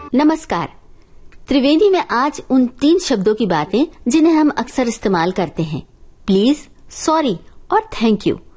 नमस्कार। त्रिवेदी में आज उन 3 शब्दों की बातें जिन्हें हम अक्सर इस्तेमाल करते हैं, प्लीज, सॉरी और थैंक यू।